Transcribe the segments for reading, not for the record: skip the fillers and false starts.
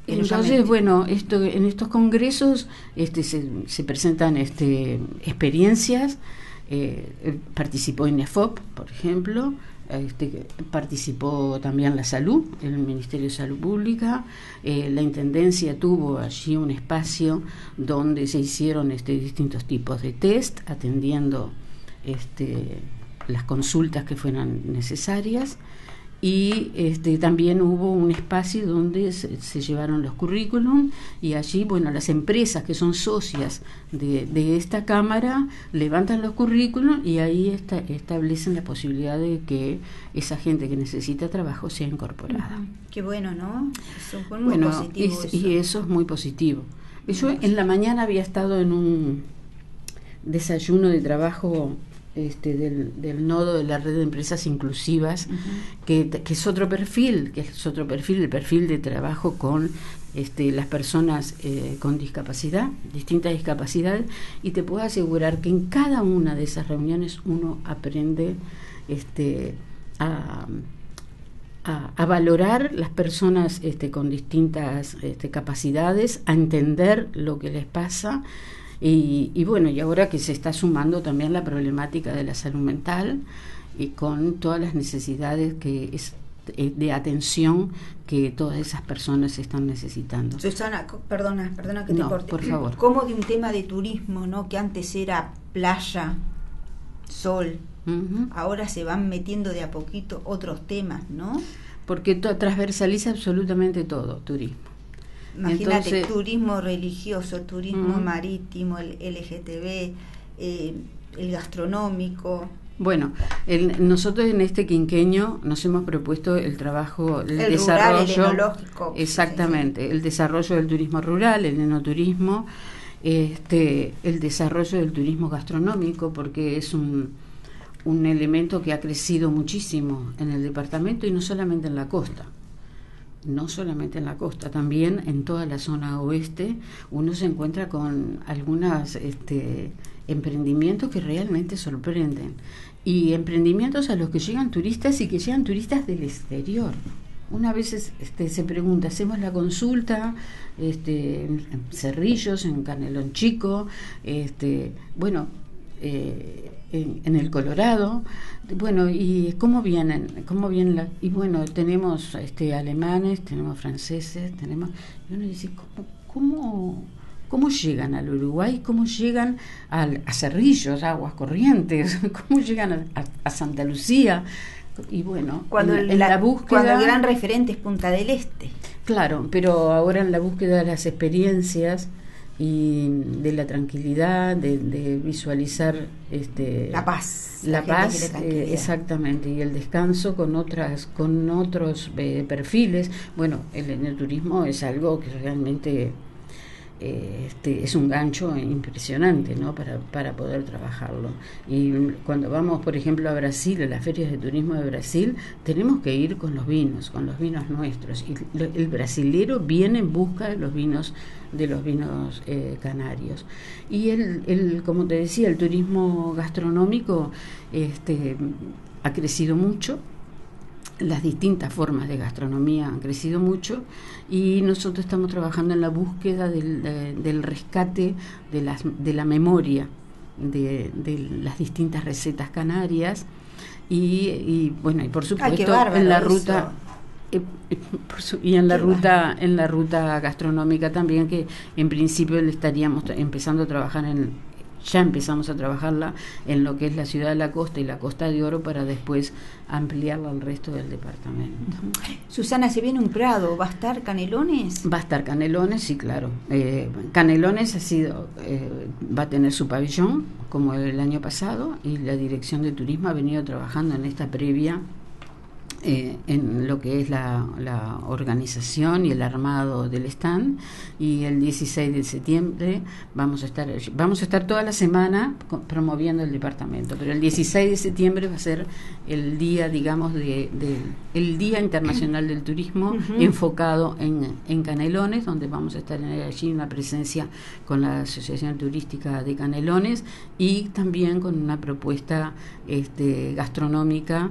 Entonces, bueno, en estos congresos se presentan experiencias. Participó INEFOP, por ejemplo, participó también la salud, el Ministerio de Salud Pública, la Intendencia tuvo allí un espacio donde se hicieron distintos tipos de test, atendiendo las consultas que fueran necesarias. Y también hubo un espacio donde se llevaron los currículum, y allí, bueno, las empresas que son socias de esta cámara levantan los currículum y ahí establecen la posibilidad de que esa gente que necesita trabajo sea incorporada. Qué bueno, ¿no? Eso fue muy bueno, positivo. Y eso es muy positivo. Yo en la mañana había estado en un desayuno de trabajo del nodo de la red de empresas inclusivas, que es otro perfil, el perfil de trabajo con las personas con discapacidad, distintas discapacidades, y te puedo asegurar que en cada una de esas reuniones uno aprende a valorar las personas con distintas capacidades, a entender lo que les pasa. Y bueno, y ahora que se está sumando también la problemática de la salud mental, y con todas las necesidades de atención que todas esas personas están necesitando. Susana, perdona que te corte. Por favor. Como de un tema de turismo, ¿no? Que antes era playa, sol, ahora se van metiendo de a poquito otros temas, ¿no? Porque transversaliza absolutamente todo, turismo. Imagínate, entonces, turismo religioso, turismo marítimo, el LGTB, el gastronómico. Bueno, nosotros en este quinquenio nos hemos propuesto el trabajo, el rural, desarrollo, el enológico. Exactamente, el desarrollo del turismo rural, el enoturismo, el desarrollo del turismo gastronómico, porque es un elemento que ha crecido muchísimo en el departamento, y no solamente en la costa. También en toda la zona oeste uno se encuentra con algunos emprendimientos que realmente sorprenden, y emprendimientos a los que llegan turistas, y que llegan turistas del exterior. Una vez se pregunta, hacemos la consulta en Cerrillos, en Canelón Chico, en el Colorado, bueno, y cómo vienen y bueno, tenemos alemanes, tenemos franceses, y uno dice, ¿cómo llegan al Uruguay? ¿Cómo llegan a Cerrillos, Aguas Corrientes? ¿Cómo llegan a Santa Lucía? Y bueno, cuando la búsqueda, cuando el gran referente es Punta del Este. Claro, pero ahora en la búsqueda de las experiencias y de la tranquilidad, de visualizar la paz, exactamente, y el descanso con otros perfiles. Bueno, el turismo es algo que realmente es un gancho impresionante, ¿no? para poder trabajarlo. Y cuando vamos, por ejemplo, a Brasil, a las ferias de turismo de Brasil, tenemos que ir con los vinos nuestros, y el brasilero viene en busca de los vinos canarios. Y como te decía, el turismo gastronómico ha crecido mucho. Las distintas formas de gastronomía han crecido mucho, y nosotros estamos trabajando en la búsqueda del rescate de la memoria de las distintas recetas canarias, y bueno, y por supuesto en la ruta en la ruta gastronómica también, que en principio estaríamos empezando a trabajar ya empezamos a trabajarla en lo que es la ciudad de la costa y la Costa de Oro, para después ampliarla al resto del departamento. Susana, se viene un Prado, ¿va a estar Canelones? Va a estar Canelones, sí, claro. Canelones va a tener su pabellón, como el año pasado, y la Dirección de Turismo ha venido trabajando en esta previa, en lo que es la organización y el armado del stand, y el 16 de septiembre vamos a estar toda la semana promoviendo el departamento, pero el 16 de septiembre va a ser el día, digamos, el Día Internacional del Turismo, enfocado en Canelones, donde vamos a estar allí en una presencia con la Asociación Turística de Canelones, y también con una propuesta gastronómica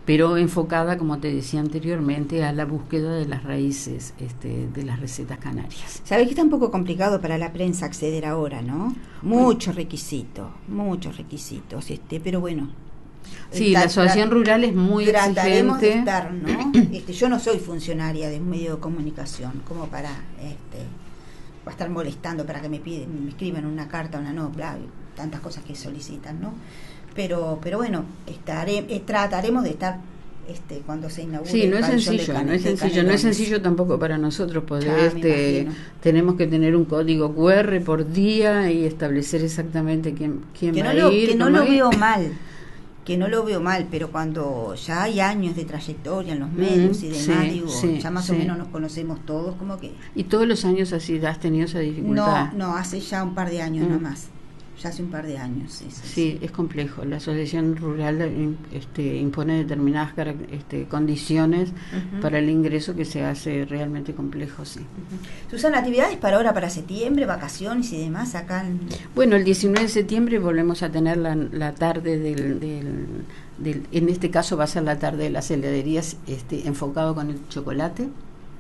pero enfocada, como te decía anteriormente, a la búsqueda de las raíces de las recetas canarias. Sabés que está un poco complicado para la prensa acceder ahora, ¿no? Muchos requisitos, pero bueno. Sí, la asociación rural es muy trataremos exigente. De estar, ¿no? Yo no soy funcionaria de un medio de comunicación, como para va a estar molestando para que me escriban una carta, una no, bla, tantas cosas que solicitan, ¿no? Pero bueno, trataremos de estar cuando se inaugure. Sí, no es sencillo, no es sencillo tampoco para nosotros poder, tenemos que tener un código QR por día y establecer exactamente quién va a ir. Que no lo veo mal, pero cuando ya hay años de trayectoria en los medios y demás, ya más o menos nos conocemos todos, como que... ¿Y todos los años así has tenido esa dificultad? No, hace ya un par de años nomás. Ya hace un par de años, sí, es complejo. La asociación rural impone determinadas condiciones para el ingreso que se hace realmente complejo, sí. Susana, ¿actividades para ahora, para septiembre, vacaciones y demás acá? Bueno, el 19 de septiembre volvemos a tener la tarde en este caso va a ser la tarde de las heladerías, enfocado con el chocolate.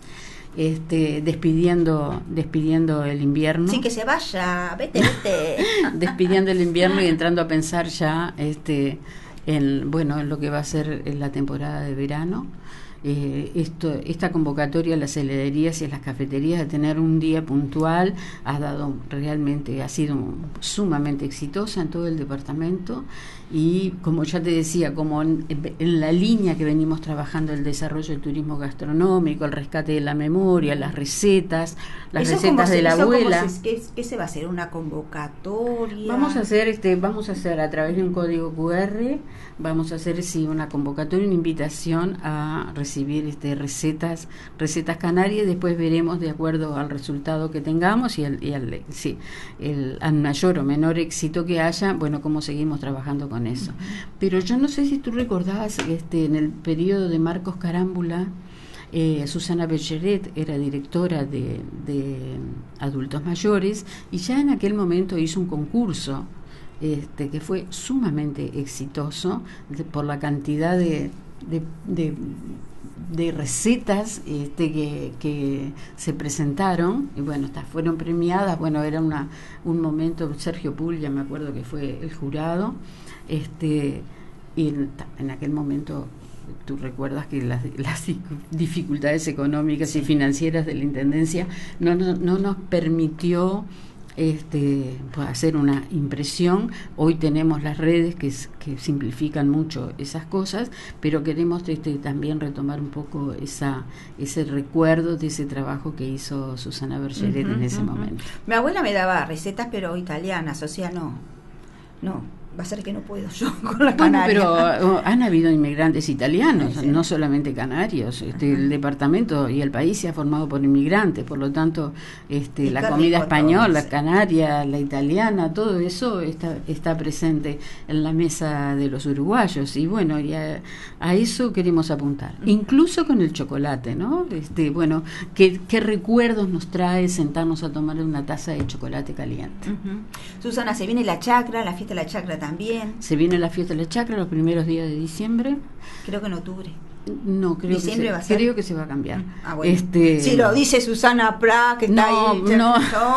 Despidiendo el invierno. Sí, que se vaya, vete. Despidiendo el invierno y entrando a pensar ya en lo que va a ser la temporada de verano. Esta convocatoria a las heladerías y a las cafeterías de tener un día puntual ha sido sumamente exitosa en todo el departamento, y como ya te decía, como en la línea que venimos trabajando, el desarrollo del turismo gastronómico, el rescate de la memoria, las recetas de la abuela. ¿Qué se va a hacer? ¿Una convocatoria? Vamos a hacer a través de un código QR, vamos a hacer una convocatoria, una invitación a recibir recetas canarias. Después veremos, de acuerdo al resultado que tengamos y al mayor o menor éxito que haya, cómo seguimos trabajando con eso. Pero yo no sé si tú recordabas en el periodo de Marcos Carámbula, Susana Bergeret era directora de adultos mayores, y ya en aquel momento hizo un concurso que fue sumamente exitoso por la cantidad de recetas que se presentaron, y fueron premiadas. Era un momento. Sergio Puglia, me acuerdo que fue el jurado, y en aquel momento tú recuerdas que las dificultades económicas y financieras de la Intendencia no nos permitió hacer una impresión. Hoy tenemos las redes que simplifican mucho esas cosas, pero queremos también retomar un poco ese recuerdo de ese trabajo que hizo Susana Bergeret en ese momento. Mi abuela me daba recetas, pero italianas, o sea, no, va a ser que no puedo yo con la canaria. Pero han habido inmigrantes italianos, no solamente canarios. El departamento y el país se ha formado por inmigrantes, por lo tanto, la comida española, la canaria, la italiana, todo eso está presente en la mesa de los uruguayos, y a eso queremos apuntar. Incluso con el chocolate, ¿no? ¿Qué recuerdos nos trae sentarnos a tomar una taza de chocolate caliente? Susana, se viene la chacra, la fiesta de la chacra también. Se viene la fiesta de la chacra los primeros días de diciembre. Creo que en octubre. No, creo que se va a cambiar. Bueno. Si lo dice Susana Pla, que está ahí. No.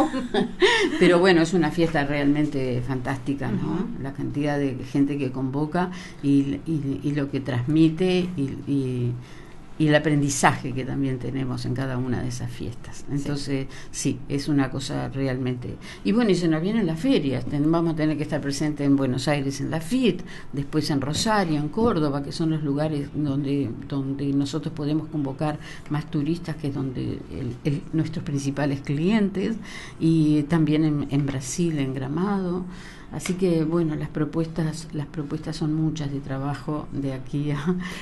Pero es una fiesta realmente fantástica, ¿no? La cantidad de gente que convoca y lo que transmite y el aprendizaje que también tenemos en cada una de esas fiestas. Entonces, sí, es una cosa realmente... Y se nos vienen las ferias. Vamos a tener que estar presentes en Buenos Aires en la FIT, después en Rosario, en Córdoba, que son los lugares donde nosotros podemos convocar más turistas, que es donde nuestros principales clientes, y también en Brasil, en Gramado. Así que las propuestas son muchas de trabajo de aquí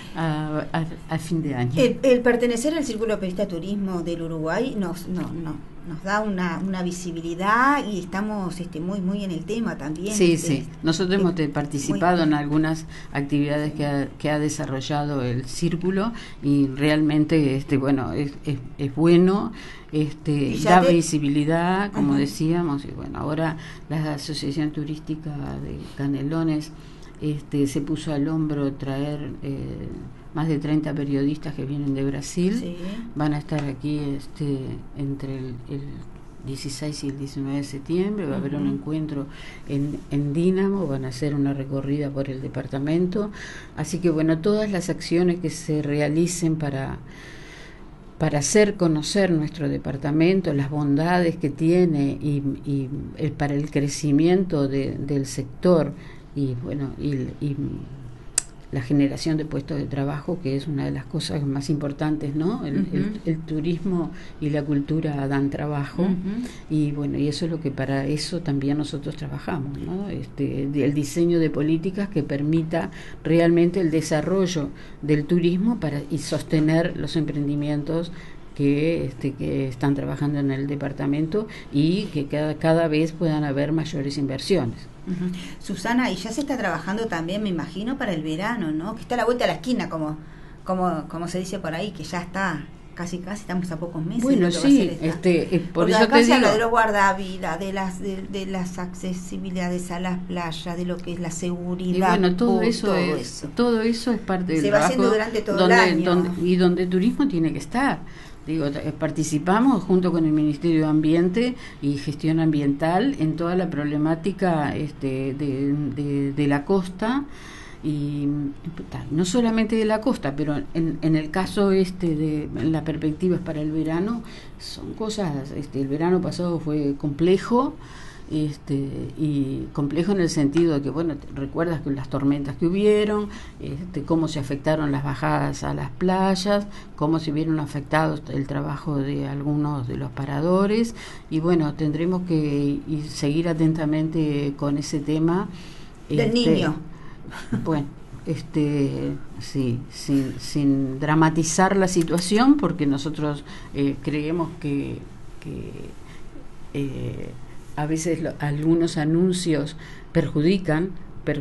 a fin de año. El pertenecer al Círculo Periodista Turismo del Uruguay nos da una visibilidad, y estamos muy en el tema también. Sí. Nosotros hemos participado en algunas actividades que ha desarrollado el círculo, y realmente es bueno. Da visibilidad, como decíamos, y ahora la Asociación Turística de Canelones se puso al hombro traer más de 30 periodistas que vienen de Brasil. Sí. Van a estar aquí entre el 16 y el 19 de septiembre. Va a haber un encuentro en Dínamo, van a hacer una recorrida por el departamento. Así que bueno, todas las acciones que se realicen para hacer conocer nuestro departamento, las bondades que tiene y para el crecimiento del sector y bueno y la generación de puestos de trabajo, que es una de las cosas más importantes, ¿no? El turismo y la cultura dan trabajo, y bueno, y eso es lo que para eso también nosotros trabajamos, ¿no? El diseño de políticas que permita realmente el desarrollo del turismo y sostener los emprendimientos que están trabajando en el departamento y que cada vez puedan haber mayores inversiones. Susana, y ya se está trabajando también, me imagino, para el verano, ¿no? Que está a la vuelta de la esquina, como se dice por ahí, que ya está casi estamos a pocos meses. Bueno, sí, por eso te digo. Se habla de los guardavidas, de las accesibilidades a las playas, de lo que es la seguridad. Y bueno, todo eso es parte del trabajo. Se va haciendo durante todo el año. Donde el turismo tiene que estar. Digo, participamos junto con el Ministerio de Ambiente y Gestión Ambiental en toda la problemática de la costa, y no solamente de la costa, pero en el caso las perspectivas para el verano son cosas. El verano pasado fue complejo. Y complejo en el sentido de que, bueno, recuerdas que las tormentas que hubieron, cómo se afectaron las bajadas a las playas, cómo se vieron afectados el trabajo de algunos de los paradores, y bueno, tendremos que seguir atentamente con ese tema del niño. Bueno, sí, sin dramatizar la situación, porque nosotros creemos que a veces algunos anuncios perjudican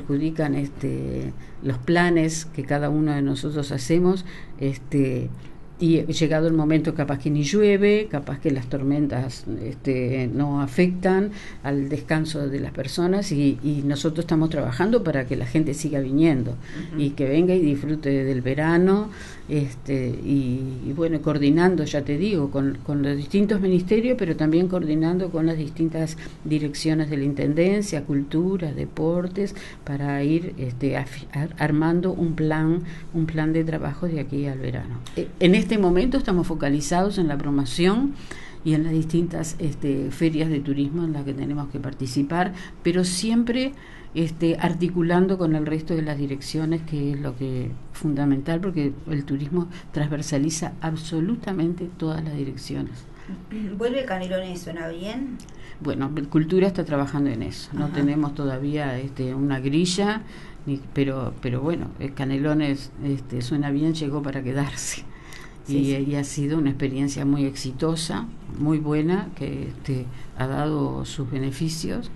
los planes que cada uno de nosotros hacemos, y llegado el momento capaz que ni llueve, capaz que las tormentas no afectan al descanso de las personas, y nosotros estamos trabajando para que la gente siga viniendo y que venga y disfrute del verano, y bueno, coordinando, ya te digo, con los distintos ministerios, pero también coordinando con las distintas direcciones de la Intendencia, Cultura, Deportes, para ir armando un plan de trabajo de aquí al verano. En este momento estamos focalizados en la promoción y en las distintas ferias de turismo en las que tenemos que participar, pero siempre articulando con el resto de las direcciones, que es lo que es fundamental, porque el turismo transversaliza absolutamente todas las direcciones. ¿Vuelve Canelones? ¿Suena bien? Bueno, Cultura está trabajando en eso. No tenemos todavía una grilla, pero bueno, Canelones suena bien, llegó para quedarse. Y ha sido una experiencia muy exitosa, muy buena, que ha dado sus beneficios,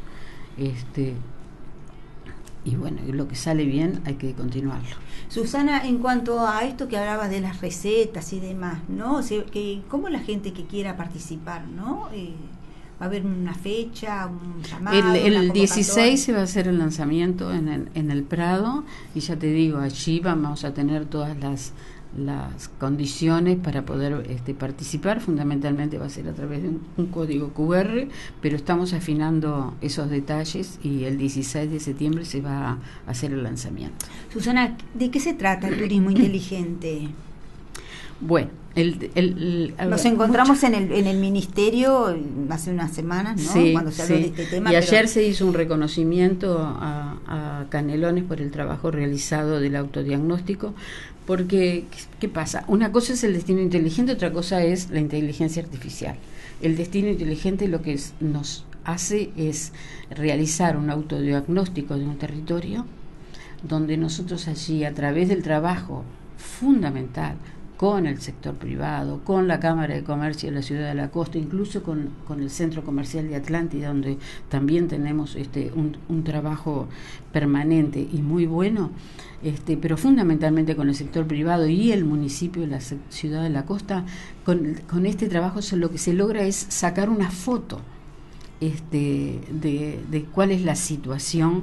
y bueno, lo que sale bien hay que continuarlo. Susana, en cuanto a esto que hablabas de las recetas y demás, ¿no? O sea, ¿cómo la gente que quiera participar, ¿no? ¿Va a haber una fecha, un llamado? El 16 se va a hacer el lanzamiento en el Prado, y ya te digo, allí vamos a tener todas las condiciones para poder participar. Fundamentalmente va a ser a través de un código QR, pero estamos afinando esos detalles, y el 16 de septiembre se va a hacer el lanzamiento. Susana, ¿de qué se trata el turismo inteligente? Bueno, nos encontramos en el ministerio hace unas semanas, ¿no? Sí, cuando se habló de este tema. Y ayer se hizo un reconocimiento a Canelones por el trabajo realizado del autodiagnóstico, porque ¿qué pasa? Una cosa es el destino inteligente, otra cosa es la inteligencia artificial. El destino inteligente lo que nos hace es realizar un autodiagnóstico de un territorio, donde nosotros allí, a través del trabajo fundamental con el sector privado, con la Cámara de Comercio de la Ciudad de la Costa, incluso con el Centro Comercial de Atlántida, donde también tenemos un trabajo permanente y muy bueno, pero fundamentalmente con el sector privado y el municipio de la Ciudad de la Costa. Con este trabajo lo que se logra es sacar una foto de cuál es la situación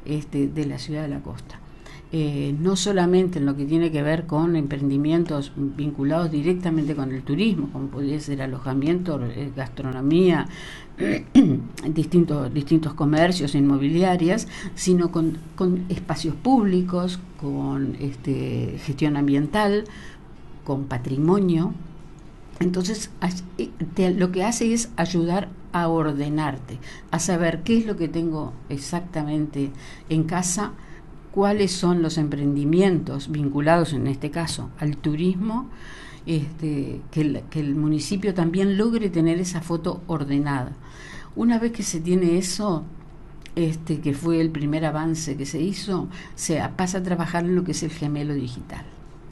de la ciudad de la costa. No solamente en lo que tiene que ver con emprendimientos vinculados directamente con el turismo, como podría ser alojamiento, gastronomía, distintos comercios, inmobiliarias, sino con espacios públicos, con gestión ambiental, con patrimonio. Entonces lo que hace es ayudar a ordenarte, a saber qué es lo que tengo exactamente en casa, cuáles son los emprendimientos vinculados en este caso al turismo, que el municipio también logre tener esa foto ordenada. Una vez que se tiene eso, que fue el primer avance que se hizo, se pasa a trabajar en lo que es el gemelo digital.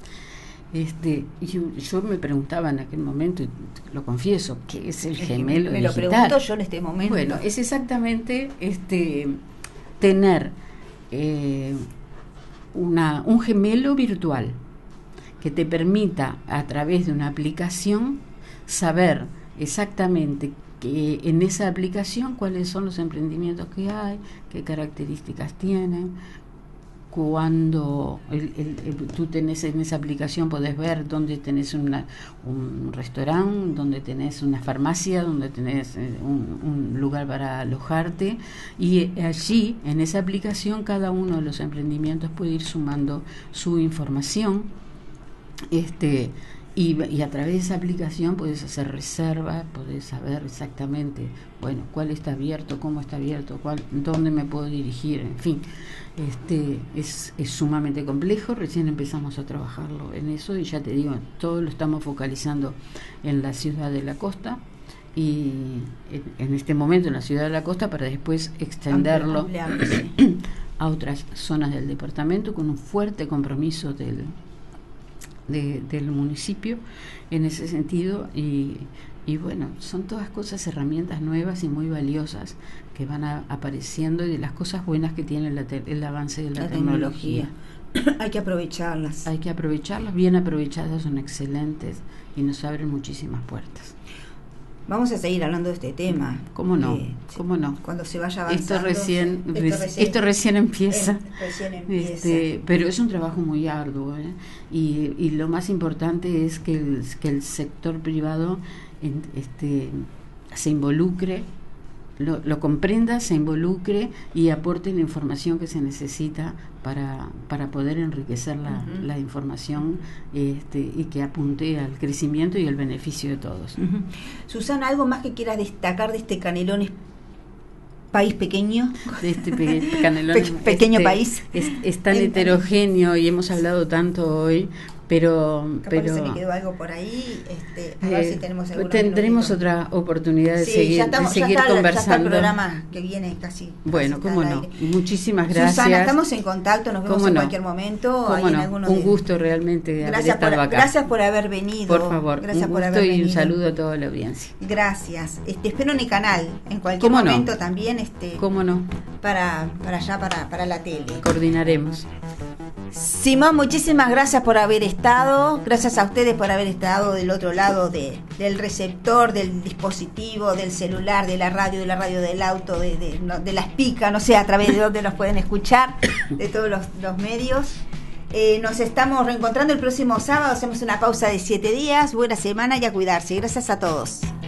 Yo me preguntaba en aquel momento, y lo confieso, ¿qué es el gemelo digital? Me lo pregunto yo en este momento. Bueno, es exactamente tener un gemelo virtual que te permita, a través de una aplicación, saber exactamente que en esa aplicación cuáles son los emprendimientos que hay, qué características tienen. Cuando tú tenés en esa aplicación, podés ver dónde tenés un restaurante, dónde tenés una farmacia, dónde tenés un lugar para alojarte, y allí en esa aplicación cada uno de los emprendimientos puede ir sumando su información, y a través de esa aplicación podés hacer reservas, podés saber exactamente, bueno, cuál está abierto, cómo está abierto, dónde me puedo dirigir, en fin. Es sumamente complejo. Recién empezamos a trabajarlo en eso, y ya te digo, todo lo estamos focalizando en la ciudad de la costa, y en este momento en la ciudad de la costa, para después extenderlo a otras zonas del departamento, con un fuerte compromiso del municipio en ese sentido, y bueno, son todas cosas, herramientas nuevas y muy valiosas que van apareciendo, y de las cosas buenas que tiene el avance de la tecnología. Hay que aprovecharlas. Hay que aprovecharlas, bien aprovechadas son excelentes y nos abren muchísimas puertas. Vamos a seguir hablando de este tema. ¿Cómo no? ¿Cómo no? Cuando se vaya avanzando. Esto recién empieza. Recién empieza. Pero es un trabajo muy arduo, y lo más importante es que el sector privado se involucre, lo comprenda, se involucre y aporte la información que se necesita para poder enriquecer la información, y que apunte al crecimiento y al beneficio de todos. Susana, ¿algo más que quieras destacar de este Canelones país pequeño? De este Canelones pequeño país. Es tan heterogéneo, y hemos hablado tanto hoy, pero se me quedó algo por ahí, a ver si tenemos tendremos minutitos. Otra oportunidad de seguir conversando. Ya está el programa que viene casi. Bueno, cómo no. Muchísimas gracias. Susana, estamos en contacto, nos vemos en cualquier momento. Un gusto realmente haber estado acá. Gracias por haber venido. Por favor, gracias un por gusto haber y venido. un saludo a toda la audiencia. Gracias. Espero en el canal, en cualquier momento también. ¿Cómo no? Para allá, para la tele. Coordinaremos. Simón, muchísimas gracias por haber estado. Gracias a ustedes por haber estado del otro lado del receptor, del dispositivo, del celular, de la radio del auto, de la espica, no sé a través de dónde nos pueden escuchar, de todos los medios. Nos estamos reencontrando el próximo sábado. Hacemos una pausa de 7 días. Buena semana y a cuidarse. Gracias a todos.